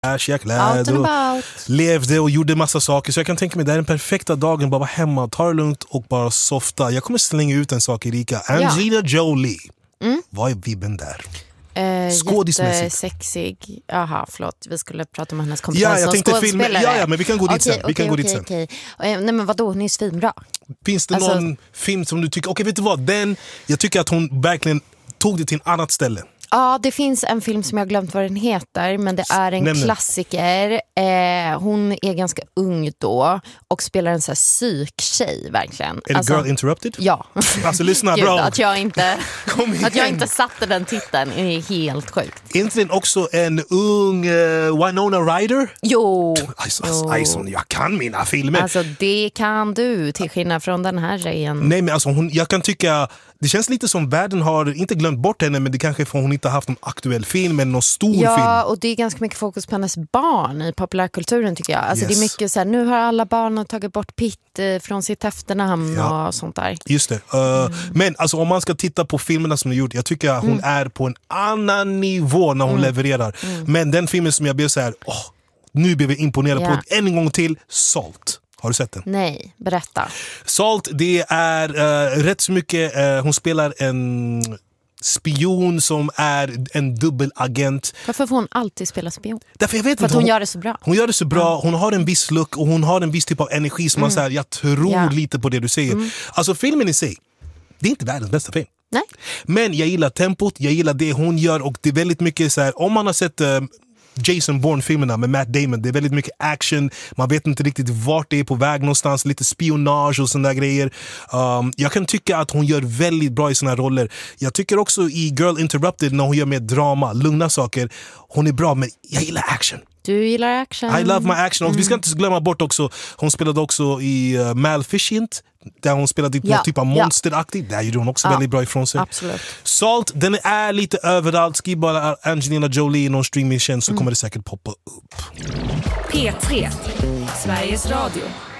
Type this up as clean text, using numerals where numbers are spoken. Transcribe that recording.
jag kläder och levde och gjorde massa saker. Så jag kan tänka mig, det är den perfekta dagen. Bara vara hemma, ta det lugnt och bara softa. Jag kommer slänga ut en sak, Erika. Angelina Jolie. Vad är vibben där? Skådismässigt. Jättesexig. Jaha, förlåt. Vi skulle prata om hennes kompetens som skådespelare. Ja, men vi kan gå dit sen. Okej. Nej, men vadå? Hon är svinbra. Finns det någon film som du tycker... Okej, vet du vad? Jag tycker att hon verkligen tog det till ett annat ställe. Ja, det finns en film som jag har glömt vad den heter, men det är en klassiker. Hon är ganska ung då och spelar en så här psyktjej verkligen. Är det Girl Interrupted? Ja. Alltså lyssna bra. Att jag inte satte den titeln är helt sjukt. Är inte den också en ung Winona Ryder? Jo. Alltså, jag kan mina filmer. Alltså det kan du, till skillnad från den här tjejen. Nej, men alltså jag kan tycka... Det känns lite som världen har inte glömt bort henne, men det kanske är för hon inte har haft någon aktuell film eller någon stor film. Ja, och det är ganska mycket fokus på hennes barn i populärkulturen tycker jag. Alltså det är mycket så här, nu har alla barn tagit bort Pitt från sitt efternamn och sånt där. Just det. Men alltså, om man ska titta på filmerna som hon gjort, jag tycker att hon är på en annan nivå när hon levererar. Men den filmen som jag blev så här, nu blev jag imponerad på en gång till, Salt. Har du sett den? Nej, berätta. Salt, det är rätt så mycket, hon spelar en spion som är en dubbelagent. Varför får hon alltid spela spion? Därför jag vet för att hon gör det så bra. Hon gör det så bra, hon har en viss look och hon har en viss typ av energi som man säger, jag tror lite på det du säger. Alltså filmen i sig, det är inte världens bästa film. Nej. Men jag gillar tempot, jag gillar det hon gör och det är väldigt mycket så här, om man har sett... Jason Bourne-filmerna med Matt Damon, det är väldigt mycket action, man vet inte riktigt vart det är på väg någonstans, lite spionage och sådana grejer. Jag kan tycka att hon gör väldigt bra i såna här roller. Jag tycker också i Girl Interrupted, när hon gör mer drama, lugna saker, hon är bra, men jag gillar action. Du gillar action. I love my action. Och vi ska inte glömma bort också, hon spelade också i Maleficent, där hon spelade någon typ av monsteraktig. Där gjorde hon också väldigt bra ifrån sig. Absolut. Salt, den är lite överallt. Skriv bara Angelina Jolie i någon streamingtjänst så kommer det säkert poppa upp. P3, Sveriges Radio.